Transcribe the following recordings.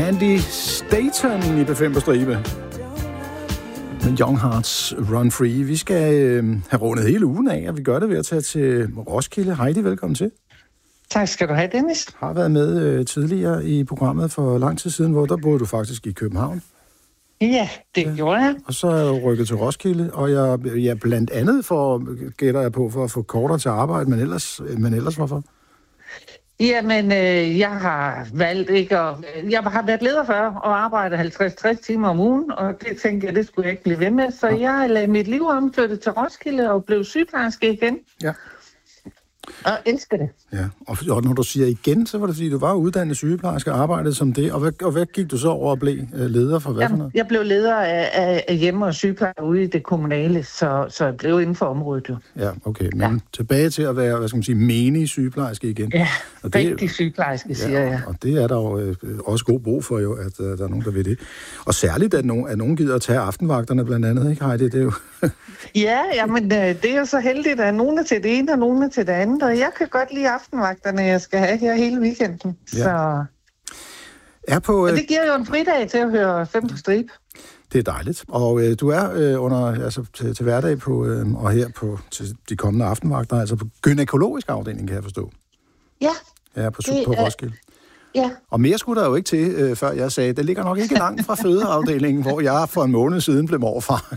Candy Staton i B5 på stribe. Men Young Hearts Run Free. Vi skal have rundet hele ugen af, og vi gør det ved at tage til Roskilde. Heidi, velkommen til. Tak skal du have, Dennis. Har været med tidligere i programmet for lang tid siden, hvor der boede du faktisk i København. Ja, det gjorde jeg. Og så er du rykket til Roskilde, og jeg blandt andet gætter jeg på for at få kortere til arbejde, men ellers hvorfor? Jamen, jeg har valgt ikke at... Jeg har været leder før og arbejdet 50-60 timer om ugen, og det tænkte jeg, det skulle jeg ikke blive ved med. Så jeg lagde mit liv om, flyttede til Roskilde og blev sygeplejerske igen. Ja. Og elsker det. Ja, og når du siger igen, så var det fordi, du var uddannet sygeplejerske og arbejdede som det. Og hvad gik du så over og blev leder for hvad for noget? Jeg blev leder af hjemme- og sygeplejer ude i det kommunale, så jeg blev inden for området jo. Ja, okay. Men tilbage til at være, hvad skal man sige, menig sygeplejerske igen. Ja, rigtig sygeplejerske, siger jeg. Og det er der jo også god brug for jo, at der er nogen, der ved det. Og særligt, at nogen gider at tage aftenvagterne blandt andet, ikke Heidi? Det er jo... Ja, men det er jo så heldigt, at nogen er til det ene, og nogen er til det andet. Og jeg kan godt lide aftenvagterne, jeg skal have her hele weekenden. Ja. Så... Og det giver jo en fridag til at høre 5 på stribe. Det er dejligt. Og du er til hverdag på, og her på til de kommende aftenvagter, altså på gynækologisk afdeling, kan jeg forstå. Ja. Ja, på Roskilde. Ja. Og mere skulle der jo ikke til, før jeg sagde, det ligger nok ikke langt fra fødeafdelingen, hvor jeg for en måned siden blev morfar.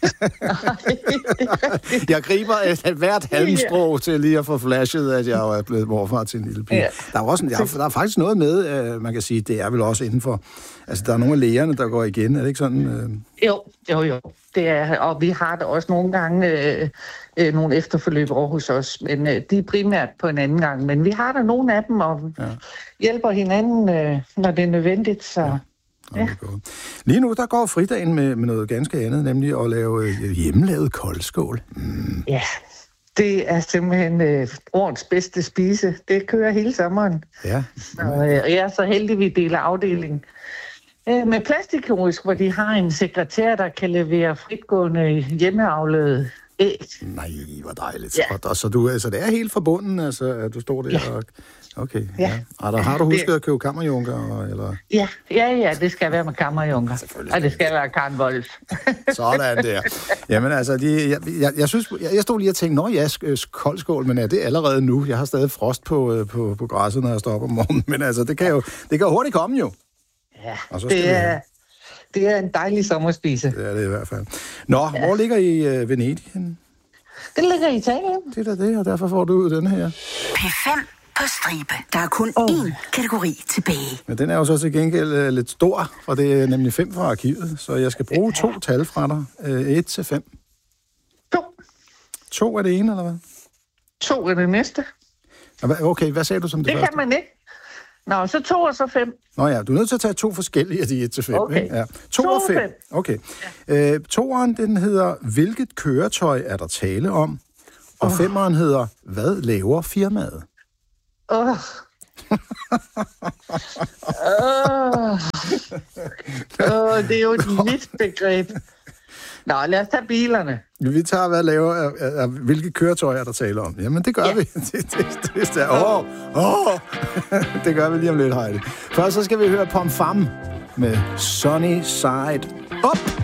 Jeg griber hvert halmstrå til lige at få flashet, at jeg er blevet morfar til en lille pige. Ja. Der er faktisk noget med, man kan sige, det er vel også inden for... Altså, der er nogle af lægerne, der går igen, er det ikke sådan? Jo. Det er, og vi har da også nogle gange nogle efterforløb over hos os, men de er primært på en anden gang. Men vi har da nogle af dem, og hjælper hinanden, når det er nødvendigt, så... Ja. Lige nu, der går fridagen med noget ganske andet, nemlig at lave hjemmelavet koldskål. Mm. Ja, det er simpelthen årets bedste spise. Det kører hele sommeren. Ja. Og jeg er så heldig, vi deler afdelingen med plastikkirurgisk, hvor de har en sekretær, der kan levere fritgående hjemmeavlede æg. Nej, hvor dejligt. Ja. Og så det er helt forbundet, altså, at du står der og... Okay, ja. Og der har du husket at købe kammerjunker, eller? Ja, det skal være med kammerjunker. Og det skal være Karen Wolf. Sådan der. Jamen altså, jeg synes, jeg stod lige og tænkte, koldskål, men er det allerede nu? Jeg har stadig frost på græsset, når jeg står op om morgenen, men altså, det kan jo hurtigt komme jo. Ja, det er en dejlig sommerspise. Det er det i hvert fald. Nå, hvor ligger I Venedig henne? Den ligger i Italien. Det er det, og derfor får du den her. P5 på stribe. Der er kun én kategori tilbage. Men den er jo så til gengæld lidt stor, og det er nemlig 5 fra arkivet, så jeg skal bruge 2 tal fra dig. 1 til 5. 2. 2 er det ene, eller hvad? 2 er det næste. Okay, hvad sagde du som det første? Det kan man ikke. Nå, så 2 og så 5. Nå ja, du er nødt til at tage 2 forskellige af de 1 til 5. Okay. Ikke? Ja. 2 og 5. Okay. Ja. 2'eren, den hedder, hvilket køretøj er der tale om? Og 5'eren hedder, hvad laver firmaet? Det er jo et vidt begreb. Nå, lad os tage bilerne. Vi tager, hvad laver, hvilke køretøjer er der tale om? Jamen, det gør vi. Det gør vi lige om lidt, Heidi. Først så skal vi høre Pom Fam med Sunny Side Up.